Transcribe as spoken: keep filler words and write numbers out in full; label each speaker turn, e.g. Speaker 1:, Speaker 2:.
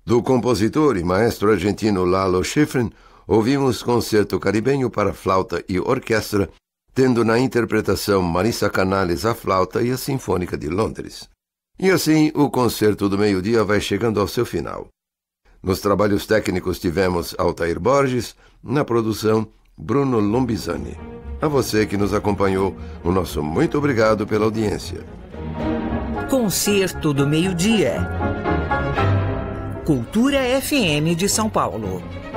Speaker 1: Do compositor e maestro argentino Lalo Schifrin, ouvimos Concerto Caribenho para flauta e orquestra, tendo na interpretação Marisa Canales a flauta e a Sinfônica de Londres. E assim, o Concerto do Meio-Dia vai chegando ao seu final. Nos trabalhos técnicos tivemos Altair Borges, na produção Bruno Lombizani. A você que nos acompanhou, o nosso muito obrigado pela audiência.
Speaker 2: Concerto do Meio-Dia. Cultura F M de São Paulo.